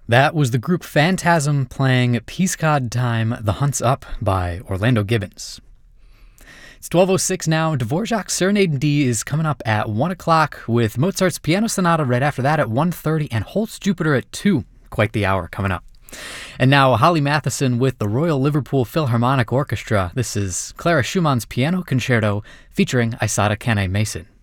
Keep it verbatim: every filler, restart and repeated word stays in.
That was the group Phantasm playing Peascod Time, The Hunt's Up by Orlando Gibbons. It's twelve oh six now. Dvorak's Serenade in D is coming up at one o'clock with Mozart's Piano Sonata right after that at one thirty and Holst's Jupiter at two. Quite the hour coming up. And now Holly Matheson with the Royal Liverpool Philharmonic Orchestra. This is Clara Schumann's Piano Concerto featuring Isata Kane Mason.